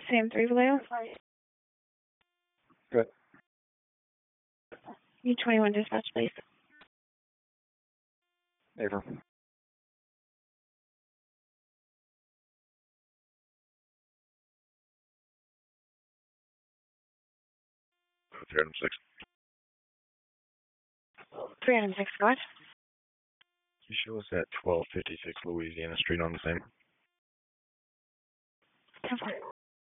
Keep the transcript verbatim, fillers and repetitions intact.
Sam three Vallejo. Good. U twenty-one dispatch, please. April. three hundred six. three hundred six, go ahead. You show us at twelve fifty-six Louisiana Street on the same. ten four.